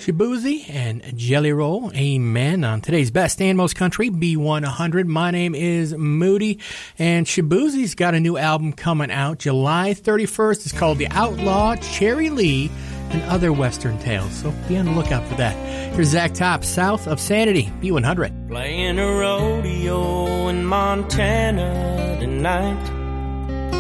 Shaboozey and Jelly Roll, amen, on today's Best and Most Country, B100. My name is Moody, and Shaboozey's got a new album coming out July 31st. It's called The Outlaw, Cherry Lee, and Other Western Tales, so be on the lookout for that. Here's Zach Top, South of Sanity, B100. Playing a rodeo in Montana tonight.